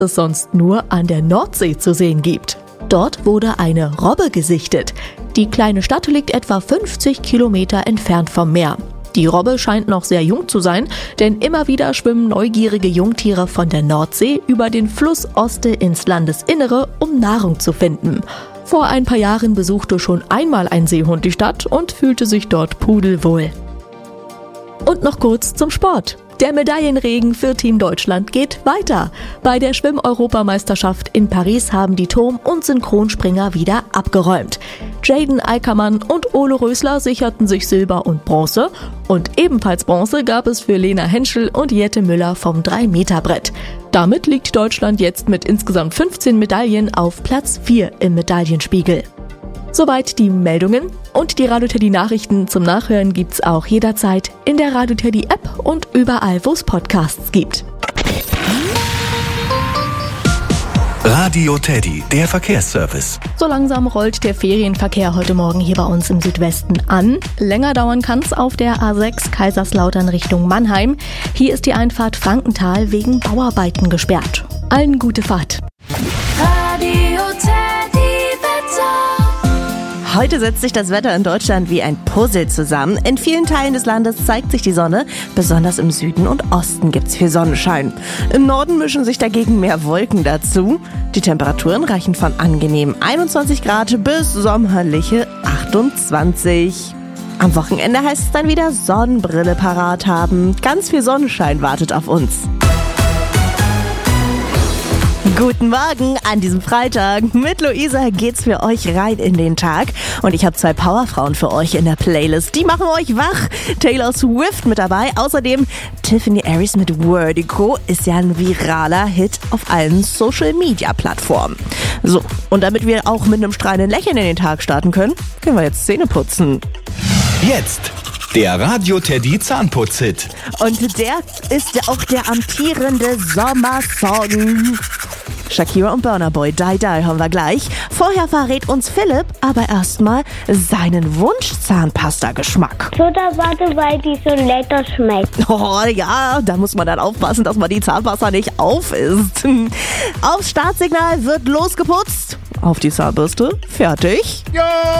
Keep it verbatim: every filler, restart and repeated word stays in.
es sonst nur an der Nordsee zu sehen gibt. Dort wurde eine Robbe gesichtet. Die kleine Stadt liegt etwa fünfzig Kilometer entfernt vom Meer. Die Robbe scheint noch sehr jung zu sein, denn immer wieder schwimmen neugierige Jungtiere von der Nordsee über den Fluss Oste ins Landesinnere, um Nahrung zu finden. Vor ein paar Jahren besuchte schon einmal ein Seehund die Stadt und fühlte sich dort pudelwohl. Und noch kurz zum Sport. Der Medaillenregen für Team Deutschland geht weiter. Bei der Schwimm-Europameisterschaft in Paris haben die Turm- und Synchronspringer wieder abgeräumt. Jaden Eickermann und Ole Rösler sicherten sich Silber und Bronze. Und ebenfalls Bronze gab es für Lena Henschel und Jette Müller vom drei Meter Brett. Damit liegt Deutschland jetzt mit insgesamt fünfzehn Medaillen auf Platz vier im Medaillenspiegel. Soweit die Meldungen und die Radio Teddy Nachrichten zum Nachhören gibt's auch jederzeit in der Radio Teddy App und überall, wo es Podcasts gibt. Radio Teddy, der Verkehrsservice. So langsam rollt der Ferienverkehr heute Morgen hier bei uns im Südwesten an. Länger dauern kann's auf der A sechs Kaiserslautern Richtung Mannheim. Hier ist die Einfahrt Frankenthal wegen Bauarbeiten gesperrt. Allen gute Fahrt. Radio Teddy Wetter. Heute setzt sich das Wetter in Deutschland wie ein Puzzle zusammen. In vielen Teilen des Landes zeigt sich die Sonne. Besonders im Süden und Osten gibt's viel Sonnenschein. Im Norden mischen sich dagegen mehr Wolken dazu. Die Temperaturen reichen von angenehmen einundzwanzig Grad bis sommerliche achtundzwanzig. Am Wochenende heißt es dann wieder Sonnenbrille parat haben. Ganz viel Sonnenschein wartet auf uns. Guten Morgen an diesem Freitag. Mit Luisa geht's für euch rein in den Tag. Und ich habe zwei Powerfrauen für euch in der Playlist. Die machen euch wach. Taylor Swift mit dabei. Außerdem Tiffany Aries mit Vertigo ist ja ein viraler Hit auf allen Social-Media-Plattformen. So, und damit wir auch mit einem strahlenden Lächeln in den Tag starten können, können wir jetzt Zähne putzen. Jetzt der Radio Teddy Zahnputz-Hit. Und der ist auch der amtierende Sommersong. Shakira und Burna Boy, Die Die haben wir gleich. Vorher verrät uns Philipp aber erstmal seinen Wunsch-Zahnpasta-Geschmack. Zuckerwatte, weil die so lecker schmeckt. Oh ja, da muss man dann aufpassen, dass man die Zahnpasta nicht aufisst. Aufs Startsignal wird losgeputzt. Auf die Zahnbürste. Fertig. Ja!